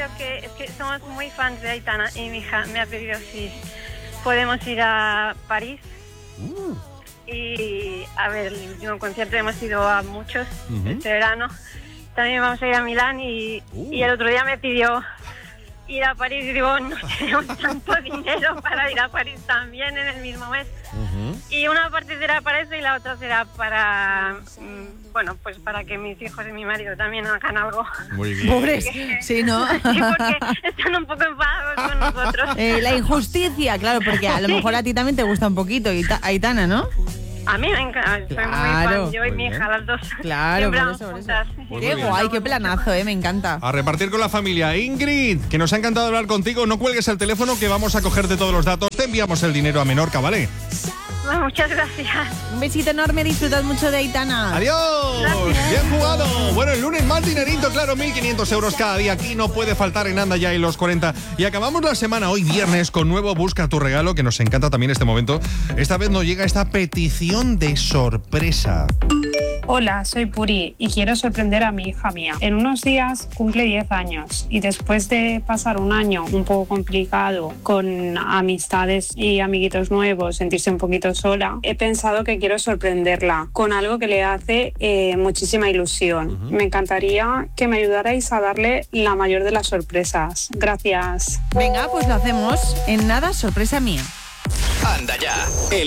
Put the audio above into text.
pedido es que somos muy fans de Aitana y mi hija me ha pedido si podemos ir a París. Y a ver, el último concierto hemos ido a muchos este verano. También vamos a ir a Milán y el otro día me pidió ir a París y digo, no tenemos tanto dinero para ir a París también en el mismo mes. Y una parte será para eso y la otra será para, bueno, pues para que mis hijos y mi marido también hagan algo. Muy bien. Pobres, sí, ¿no? Sí, porque están un poco enfadados con nosotros. La injusticia, claro, porque a lo mejor a ti también te gusta un poquito, Aitana, ¿no? A mí me encanta, soy muy fan, yo y mi hija, las dos. Claro, Siempre por vamos eso. juntas. Pues Qué muy bien. guay, qué planazo, me encanta. A repartir con la familia. Ingrid, que nos ha encantado hablar contigo. No cuelgues el teléfono, que vamos a cogerte todos los datos. Te enviamos el dinero a Menorca, ¿vale? Bueno, muchas gracias. Un besito enorme, disfrutad mucho de Aitana. ¡Adiós! Gracias. ¡Bien jugado! Bueno, el lunes más dinerito, claro, 1.500 euros cada día. Aquí no puede faltar en Anda Ya y los 40. Y acabamos la semana hoy viernes con nuevo Busca tu regalo, que nos encanta también este momento. Esta vez nos llega esta petición de sorpresa. Hola, soy Puri y quiero sorprender a mi hija mía. En unos días cumple 10 años y después de pasar un año un poco complicado con amistades y amiguitos nuevos, sentirse un poquito sola, he pensado que quiero sorprenderla con algo que le hace muchísima ilusión. Me encantaría que me ayudarais a darle la mayor de las sorpresas. Gracias. Venga, pues lo hacemos. En nada, sorpresa mía. Anda Ya.